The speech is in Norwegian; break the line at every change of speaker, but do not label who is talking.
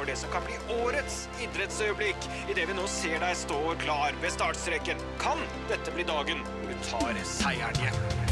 for det som kan bli årets idrettsøyeblikk i det vi nå ser deg stå klar ved startstreken. Kan dette bli dagen hvor du tar seieren hjem?